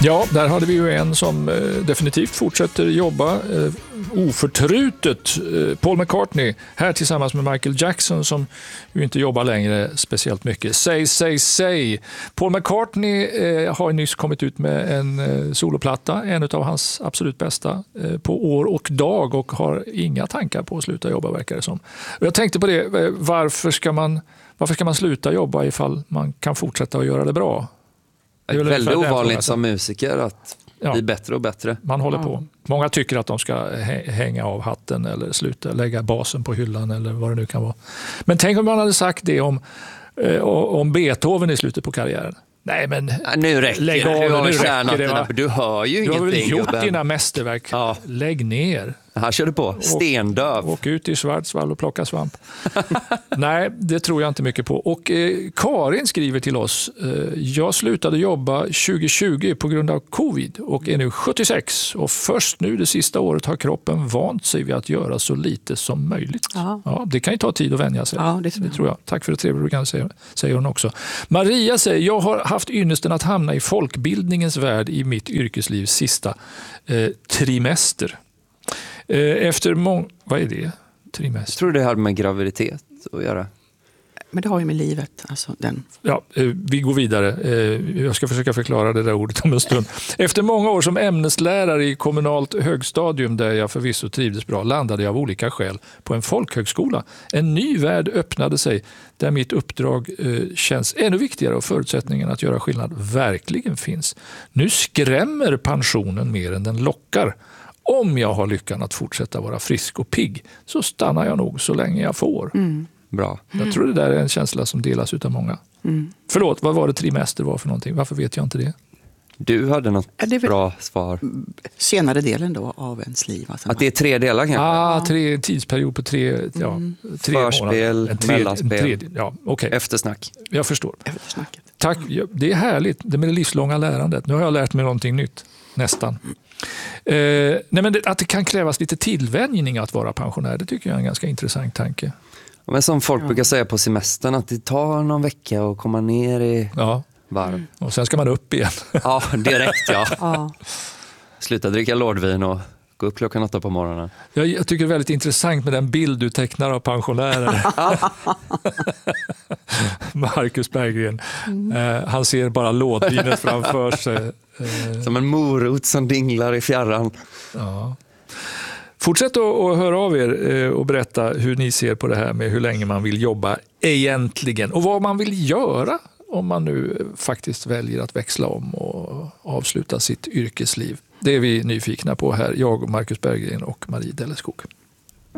Ja, där hade vi ju en som definitivt fortsätter jobba oförtrutet. Paul McCartney, här tillsammans med Michael Jackson som ju inte jobbar längre speciellt mycket. Say. Paul McCartney har nyss kommit ut med en soloplatta, en av hans absolut bästa på år och dag, och har inga tankar på att sluta jobba, verkar det som. Och jag tänkte på det, varför ska man sluta jobba ifall man kan fortsätta att göra det bra? Det är väldigt ovanligt som musiker att bli bättre och bättre. Man håller på. Många tycker att de ska hänga av hatten eller sluta lägga basen på hyllan eller vad det nu kan vara. Men tänk om man hade sagt det om Beethoven i slutet på karriären. Nej, men nu räcker lägg av, nu räcker det. Du hör ju ingenting. Du har väl gjort dina mästerverk. Ja. Lägg ner. Här kör du på. Stendöv. Åk ut i Schwarzwald och plocka svamp. Nej, det tror jag inte mycket på. Och Karin skriver till oss. Jag slutade jobba 2020 på grund av covid och är nu 76. Och först nu det sista året har kroppen vant sig vid att göra så lite som möjligt. Ja, det kan ju ta tid att vänja sig. Ja, det tror jag. Tack för det trevliga program, säger hon också. Maria säger, jag har haft ynnesten att hamna i folkbildningens värld i mitt yrkeslivs sista trimester. Efter vad är det? Trimester? Jag tror det har med graviditet att göra. Men det har ju med livet. Alltså den. Ja, vi går vidare. Jag ska försöka förklara det där ordet om en stund. Efter många år som ämneslärare i kommunalt högstadium, där jag förvisso trivdes bra, landade jag av olika skäl på en folkhögskola. En ny värld öppnade sig där mitt uppdrag känns ännu viktigare och förutsättningen att göra skillnad verkligen finns. Nu skrämmer pensionen mer än den lockar. Om jag har lyckan att fortsätta vara frisk och pigg så stannar jag nog så länge jag får. Bra. Jag tror det där är en känsla som delas utav många. Förlåt, vad var det trimester var för någonting? Varför vet jag inte det? Du hade något bra svar. Senare delen då av ens liv. Alltså att det är 3 delar kanske? Tidsperiod på 3 Förspel, månader. mellanspel, okay. Eftersnack. Jag förstår. Eftersnacket. Tack, det är härligt. Det med det livslånga lärandet. Nu har jag lärt mig någonting nytt. Nästan. Men att det kan krävas lite tillvänjning att vara pensionär, det tycker jag är en ganska intressant tanke. Men som folk brukar säga på semestern, att det tar någon vecka att komma ner i varv. Och sen ska man upp igen. Ja, direkt Sluta dricka lårdvin och gå upp 8:00 på morgonen. Jag tycker det är väldigt intressant med den bild du tecknar av pensionärer. Marcus Berggren. Han ser bara lådvinet framför sig. Som en morot som dinglar i fjärran. Ja. Fortsätt att höra av er och berätta hur ni ser på det här med hur länge man vill jobba egentligen. Och vad man vill göra om man nu faktiskt väljer att växla om och avsluta sitt yrkesliv. Det är vi nyfikna på här, jag, Marcus Berggren och Marie Delleskog.